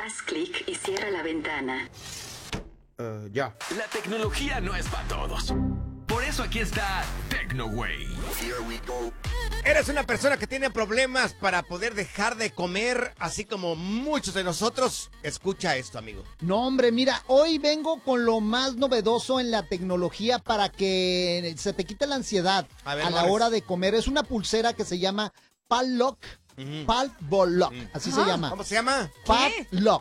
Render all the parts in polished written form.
Haz clic y cierra la ventana. Ya. La tecnología no es para todos. Por eso aquí está TecnoWay. ¿Eres una persona que tiene problemas para poder dejar de comer, así como muchos de nosotros? Escucha esto, amigo. No, hombre, mira, hoy vengo con lo más novedoso en la tecnología para que se te quite la ansiedad A ver, a la Morris. hora de comer. Es una pulsera que se llama Pallock, Palvolock, así se llama. ¿Cómo se llama? Pallock.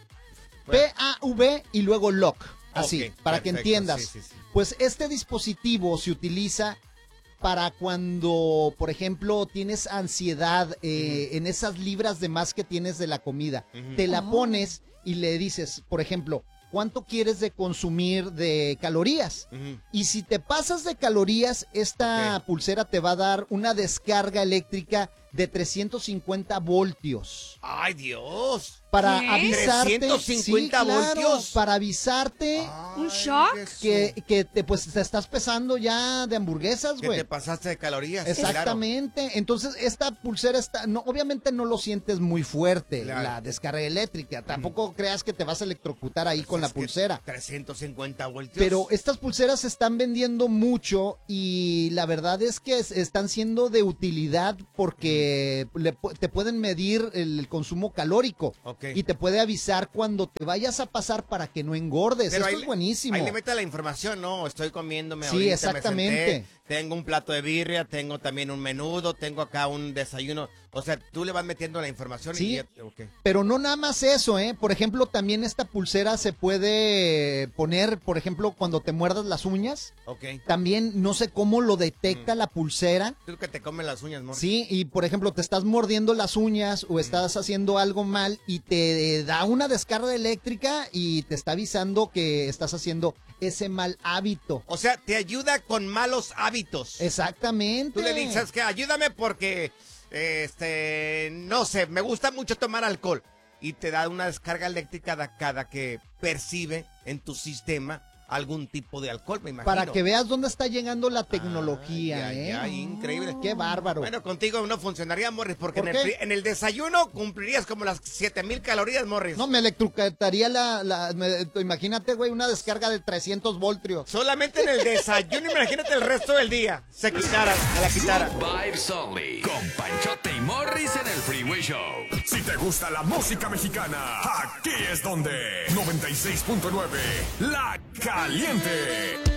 P-A-V y luego lock, así, Ok, para que perfecto, entiendas. sí. Pues este dispositivo se utiliza para cuando, por ejemplo, tienes ansiedad en esas libras de más que tienes de la comida. Te la pones y le dices, por ejemplo, ¿cuánto quieres de consumir de calorías? Y si te pasas de calorías, esta pulsera te va a dar una descarga eléctrica de 350 voltios. ¡Ay, Dios! Para ¿Qué? avisarte. 350 sí, claro, voltios. para avisarte ¿Un shock? que te estás pesando ya de hamburguesas, Que güey. te pasaste de calorías. Exactamente. Entonces, esta pulsera obviamente no lo sientes muy fuerte, Claro. la descarga eléctrica. Tampoco creas que te vas a electrocutar ahí con la Es que pulsera. 350 voltios. Pero estas pulseras se están vendiendo mucho y la verdad es que están siendo de utilidad porque te pueden medir el consumo calórico. Ok. Y te puede avisar cuando te vayas a pasar para que no engordes. Pero Esto ahí es buenísimo. Ahí le mete la información, ¿no? Estoy comiéndome Sí, ahorita, exactamente. me senté, tengo un plato de birria, tengo también un menudo, tengo acá un desayuno. O sea, tú le vas metiendo la información Sí. y... Okay. Pero no nada más eso, ¿eh? Por ejemplo, también esta pulsera se puede poner, por ejemplo, cuando te muerdas las uñas. Ok. También no sé cómo lo detecta la pulsera. Tú que te comes las uñas, Morris. Sí, y por ejemplo, te estás mordiendo las uñas o estás haciendo algo mal y te da una descarga eléctrica y te está avisando que estás haciendo ese mal hábito. O sea, te ayuda con malos hábitos. Exactamente. Tú le dices, ¿sabes qué? Ayúdame porque, no sé, me gusta mucho tomar alcohol. Y te da una descarga eléctrica cada que percibe en tu sistema algún tipo de alcohol, me imagino. Para que veas dónde está llegando la tecnología, Ay, ¿eh? ay, increíble. Qué bárbaro. Bueno, contigo no funcionaría, Morris, porque ¿Por en el, qué? en el desayuno cumplirías como las 7,000 calorías, Morris. No, me electrocutaría imagínate, güey, una descarga de 300 voltios. Solamente en el desayuno, imagínate el resto del día. Se la quitara. Vibes Only. Con Panchote y Morris en el Freeway Show. Si te gusta la música mexicana, aquí es donde 96.9 La Caliente.